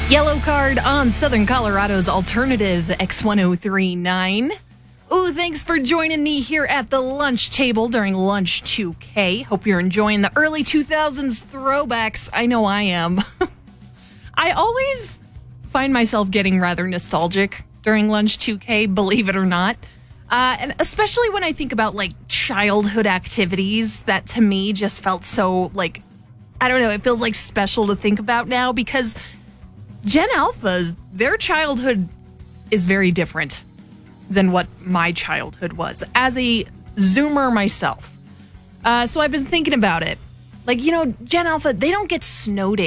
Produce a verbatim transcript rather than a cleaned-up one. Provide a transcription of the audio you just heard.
Yellow card on Southern Colorado's alternative X ten thirty-nine. Ooh, thanks for joining me here at the lunch table during Lunch two K. Hope you're enjoying the early two thousands throwbacks. I know I am. I always find myself getting rather nostalgic during Lunch two K, believe it or not. Uh, and especially when I think about, like, childhood activities that to me just felt so, like, I don't know, it feels, like, special to think about now because Gen Alphas, their childhood is very different than what my childhood was as a Zoomer myself. Uh, so I've been thinking about it. Like, you know, Gen Alpha, they don't get snow days.